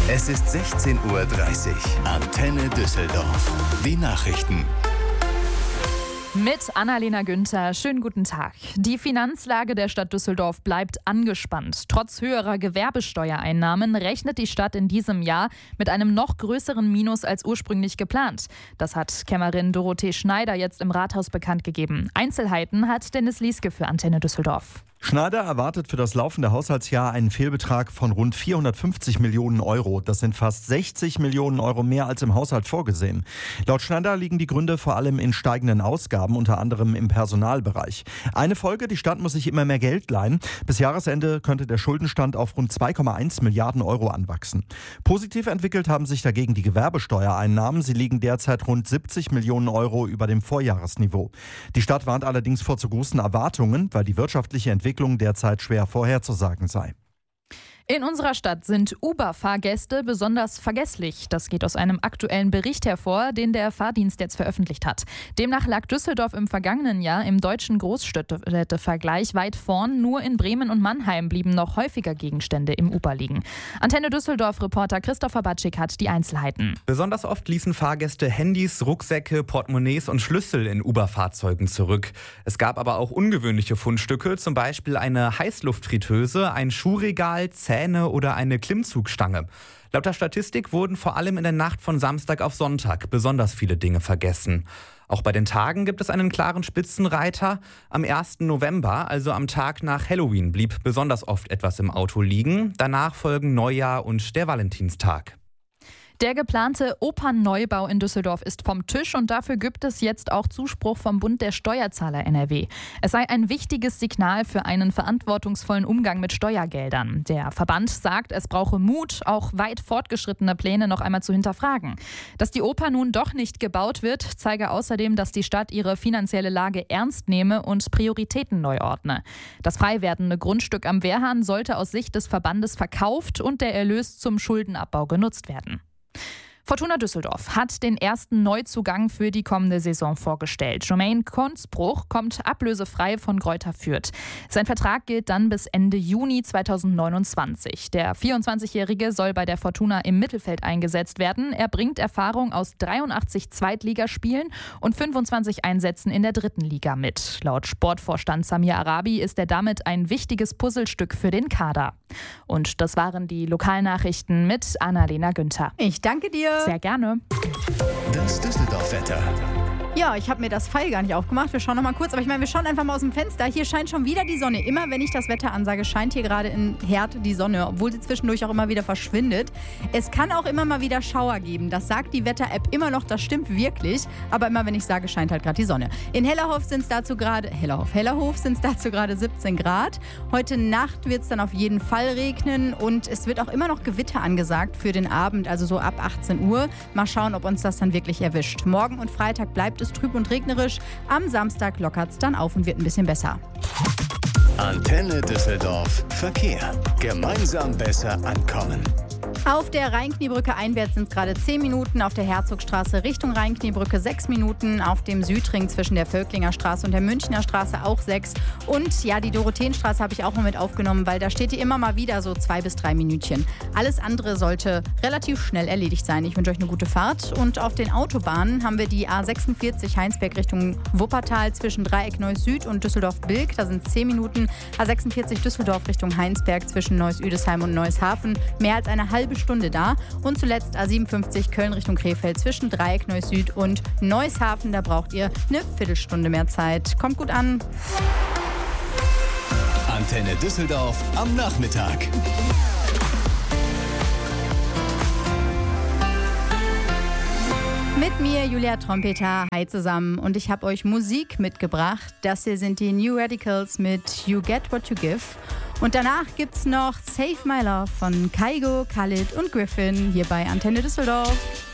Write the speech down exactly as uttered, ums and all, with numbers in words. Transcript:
Es ist sechzehn Uhr dreißig. Antenne Düsseldorf. Die Nachrichten. Mit Annalena Günther, schönen guten Tag. Die Finanzlage der Stadt Düsseldorf bleibt angespannt. Trotz höherer Gewerbesteuereinnahmen rechnet die Stadt in diesem Jahr mit einem noch größeren Minus als ursprünglich geplant. Das hat Kämmerin Dorothee Schneider jetzt im Rathaus bekannt gegeben. Einzelheiten hat Dennis Lieske für Antenne Düsseldorf. Schneider erwartet für das laufende Haushaltsjahr einen Fehlbetrag von rund vierhundertfünfzig Millionen Euro. Das sind fast sechzig Millionen Euro mehr als im Haushalt vorgesehen. Laut Schneider liegen die Gründe vor allem in steigenden Ausgaben, unter anderem im Personalbereich. Eine Folge: die Stadt muss sich immer mehr Geld leihen. Bis Jahresende könnte der Schuldenstand auf rund zwei Komma eins Milliarden Euro anwachsen. Positiv entwickelt haben sich dagegen die Gewerbesteuereinnahmen. Sie liegen derzeit rund siebzig Millionen Euro über dem Vorjahresniveau. Die Stadt warnt allerdings vor zu großen Erwartungen, weil die wirtschaftliche Entwicklung derzeit schwer vorherzusagen sei. In unserer Stadt sind Uber-Fahrgäste besonders vergesslich. Das geht aus einem aktuellen Bericht hervor, den der Fahrdienst jetzt veröffentlicht hat. Demnach lag Düsseldorf im vergangenen Jahr im deutschen Großstädtevergleich weit vorn. Nur in Bremen und Mannheim blieben noch häufiger Gegenstände im Uber liegen. Antenne Düsseldorf-Reporter Christopher Batschik hat die Einzelheiten. Besonders oft ließen Fahrgäste Handys, Rucksäcke, Portemonnaies und Schlüssel in Uber-Fahrzeugen zurück. Es gab aber auch ungewöhnliche Fundstücke, zum Beispiel eine Heißluftfritteuse, ein Schuhregal, Zähne oder eine Klimmzugstange. Laut der Statistik wurden vor allem in der Nacht von Samstag auf Sonntag besonders viele Dinge vergessen. Auch bei den Tagen gibt es einen klaren Spitzenreiter. Am ersten November, also am Tag nach Halloween, blieb besonders oft etwas im Auto liegen. Danach folgen Neujahr und der Valentinstag. Der geplante Opernneubau in Düsseldorf ist vom Tisch und dafür gibt es jetzt auch Zuspruch vom Bund der Steuerzahler N R W. Es sei ein wichtiges Signal für einen verantwortungsvollen Umgang mit Steuergeldern. Der Verband sagt, es brauche Mut, auch weit fortgeschrittene Pläne noch einmal zu hinterfragen. Dass die Oper nun doch nicht gebaut wird, zeige außerdem, dass die Stadt ihre finanzielle Lage ernst nehme und Prioritäten neu ordne. Das frei werdende Grundstück am Wehrhahn sollte aus Sicht des Verbandes verkauft und der Erlös zum Schuldenabbau genutzt werden. Fortuna Düsseldorf hat den ersten Neuzugang für die kommende Saison vorgestellt. Jermaine Konsbruch kommt ablösefrei von Greuther Fürth. Sein Vertrag gilt dann bis Ende Juni zweitausendneunundzwanzig. Der vierundzwanzigjährige soll bei der Fortuna im Mittelfeld eingesetzt werden. Er bringt Erfahrung aus dreiundachtzig Zweitligaspielen und fünfundzwanzig Einsätzen in der dritten Liga mit. Laut Sportvorstand Samir Arabi ist er damit ein wichtiges Puzzlestück für den Kader. Und das waren die Lokalnachrichten mit Annalena Günther. Ich danke dir. Sehr gerne. Das Düsseldorf-Wetter. Ja, ich habe mir das Pfeil gar nicht aufgemacht. Wir schauen noch mal kurz. Aber ich meine, wir schauen einfach mal aus dem Fenster. Hier scheint schon wieder die Sonne. Immer wenn ich das Wetter ansage, scheint hier gerade in Herd die Sonne, obwohl sie zwischendurch auch immer wieder verschwindet. Es kann auch immer mal wieder Schauer geben. Das sagt die Wetter-App immer noch. Das stimmt wirklich. Aber immer wenn ich sage, scheint halt gerade die Sonne. In Hellerhof sind es dazu gerade Hellerhof, Hellerhof sind es dazu gerade siebzehn Grad. Heute Nacht wird es dann auf jeden Fall regnen und es wird auch immer noch Gewitter angesagt für den Abend, also so ab achtzehn Uhr. Mal schauen, ob uns das dann wirklich erwischt. Morgen und Freitag bleibt es trüb und regnerisch. Am Samstag lockert es dann auf und wird ein bisschen besser. Antenne Düsseldorf Verkehr. Gemeinsam besser ankommen. Auf der Rheinkniebrücke einwärts sind es gerade zehn Minuten, auf der Herzogstraße Richtung Rheinkniebrücke sechs Minuten, auf dem Südring zwischen der Völklinger Straße und der Münchner Straße auch sechs. Und ja, die Dorotheenstraße habe ich auch mal mit aufgenommen, weil da steht die immer mal wieder so zwei bis drei Minütchen. Alles andere sollte relativ schnell erledigt sein. Ich wünsche euch eine gute Fahrt. Und auf den Autobahnen haben wir die A sechsundvierzig Heinsberg Richtung Wuppertal zwischen Dreieck Neuss Süd und Düsseldorf-Bilk. Da sind zehn Minuten. A sechsundvierzig Düsseldorf Richtung Heinsberg zwischen Neuss-Üdesheim und Neuss-Hafen. Mehr als eine halbe Stunde da. Und zuletzt A siebenundfünfzig Köln Richtung Krefeld zwischen Dreieck Neuss Süd und Neuss-Hafen. Da braucht ihr eine Viertelstunde mehr Zeit. Kommt gut an. Antenne Düsseldorf am Nachmittag. Mit mir Julia Trompeter, hi zusammen, und ich habe euch Musik mitgebracht. Das hier sind die New Radicals mit You Get What You Give. Und danach gibt's noch Save My Love von Kaigo, Khalid und Griffin hier bei Antenne Düsseldorf.